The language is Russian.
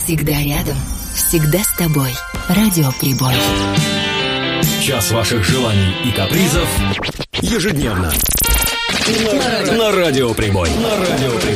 Всегда рядом, всегда с тобой. Радио Прибой. Час ваших желаний и капризов ежедневно на Радио Прибой.